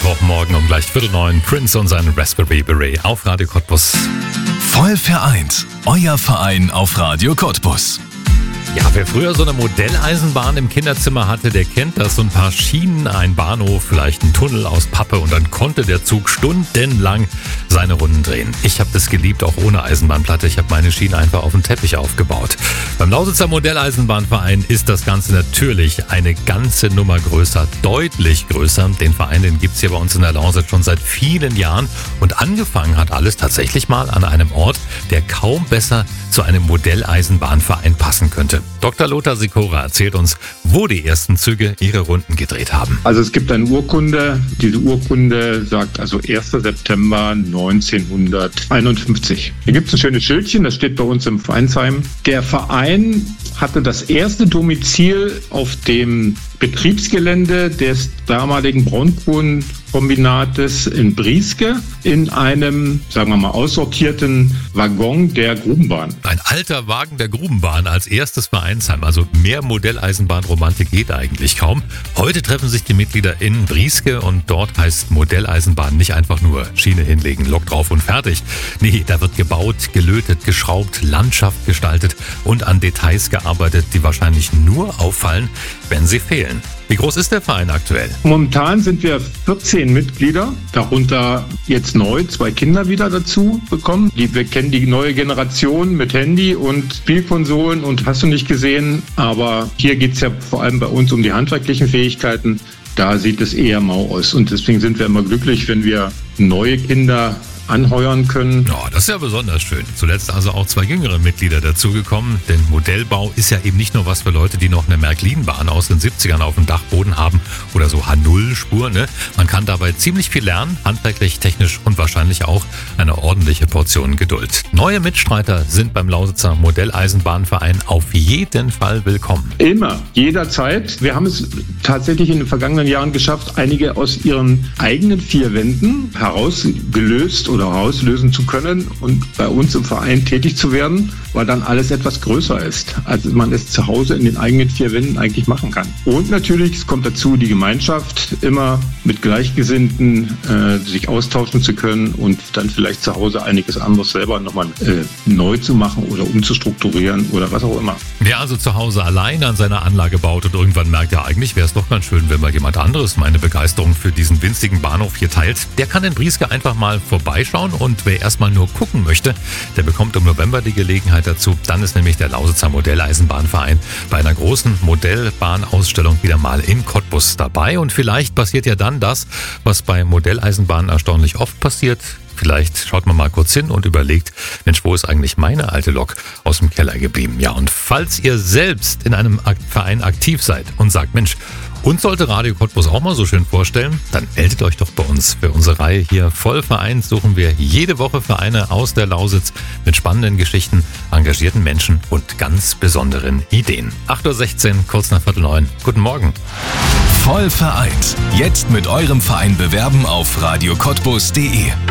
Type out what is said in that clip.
Mittwochmorgen um gleich 8:45 Prince und sein Raspberry Beret auf Radio Cottbus. Voll vereint. Euer Verein auf Radio Cottbus. Ja, wer früher so eine Modelleisenbahn im Kinderzimmer hatte, der kennt das. So ein paar Schienen, ein Bahnhof, vielleicht ein Tunnel aus Pappe und dann konnte der Zug stundenlang seine Runden drehen. Ich habe das geliebt, auch ohne Eisenbahnplatte. Ich habe meine Schienen einfach auf den Teppich aufgebaut. Beim Lausitzer Modelleisenbahnverein ist das Ganze natürlich eine ganze Nummer größer, deutlich größer. Den Verein, den gibt's hier bei uns in der Lausitz schon seit vielen Jahren. Und angefangen hat alles tatsächlich mal an einem Ort, der kaum besser zu einem Modelleisenbahnverein passen könnte. Dr. Lothar Sikora erzählt uns, wo die ersten Züge ihre Runden gedreht haben. Also es gibt eine Urkunde. Diese Urkunde sagt also 1. September 1951. Hier gibt es ein schönes Schildchen, das steht bei uns im Vereinsheim. Der Verein hatte das erste Domizil auf dem Betriebsgelände des damaligen Braunkohlenkombinates in Brieske in einem, sagen wir mal, aussortierten Waggon der Grubenbahn. Ein alter Wagen der Grubenbahn als erstes Vereinsheim. Also mehr Modelleisenbahnromantik geht eigentlich kaum. Heute treffen sich die Mitglieder in Brieske und dort heißt Modelleisenbahn nicht einfach nur Schiene hinlegen, Lok drauf und fertig. Nee, da wird gebaut, gelötet, geschraubt, Landschaft gestaltet und an Details gearbeitet, die wahrscheinlich nur auffallen, wenn sie fehlen. Wie groß ist der Verein aktuell? Momentan sind wir 14 Mitglieder, darunter jetzt neu 2 Kinder wieder dazu bekommen. Wir kennen die neue Generation mit Handy und Spielkonsolen und hast du nicht gesehen. Aber hier geht es ja vor allem bei uns um die handwerklichen Fähigkeiten. Da sieht es eher mau aus und deswegen sind wir immer glücklich, wenn wir neue Kinder anheuern können. Ja, das ist ja besonders schön. Zuletzt also auch 2 jüngere Mitglieder dazugekommen, denn Modellbau ist ja eben nicht nur was für Leute, die noch eine Märklin-Bahn aus den 70ern auf dem Dachboden haben oder so H0-Spur, ne? Man kann dabei ziemlich viel lernen, handwerklich, technisch und wahrscheinlich auch eine ordentliche Portion Geduld. Neue Mitstreiter sind beim Lausitzer Modelleisenbahnverein auf jeden Fall willkommen. Immer, jederzeit. Wir haben es tatsächlich in den vergangenen Jahren geschafft, einige aus ihren eigenen 4 Wänden herausgelöst oder auslösen zu können und bei uns im Verein tätig zu werden, weil dann alles etwas größer ist, als man es zu Hause in den eigenen 4 Wänden eigentlich machen kann. Und natürlich, es kommt dazu, die Gemeinschaft immer mit Gleichgesinnten sich austauschen zu können und dann vielleicht zu Hause einiges anderes selber nochmal neu zu machen oder umzustrukturieren oder was auch immer. Wer also zu Hause alleine an seiner Anlage baut und irgendwann merkt, ja eigentlich wäre es doch ganz schön, wenn mal jemand anderes meine Begeisterung für diesen winzigen Bahnhof hier teilt, der kann in Brieske einfach mal vorbeischauen und wer erstmal nur gucken möchte, der bekommt im November die Gelegenheit dazu. Dann ist nämlich der Lausitzer Modelleisenbahnverein bei einer großen Modellbahnausstellung wieder mal in Cottbus dabei und vielleicht passiert ja dann das, was bei Modelleisenbahnen erstaunlich oft passiert. Vielleicht schaut man mal kurz hin und überlegt, Mensch, wo ist eigentlich meine alte Lok aus dem Keller geblieben? Ja, und falls ihr selbst in einem Verein aktiv seid und sagt, Mensch, uns sollte Radio Cottbus auch mal so schön vorstellen, dann meldet euch doch bei uns. Für unsere Reihe hier voll vereint suchen wir jede Woche Vereine aus der Lausitz mit spannenden Geschichten, engagierten Menschen und ganz besonderen Ideen. 8:16 Uhr, kurz nach 8:45. Guten Morgen. Voll vereint. Jetzt mit eurem Verein bewerben auf radiocottbus.de.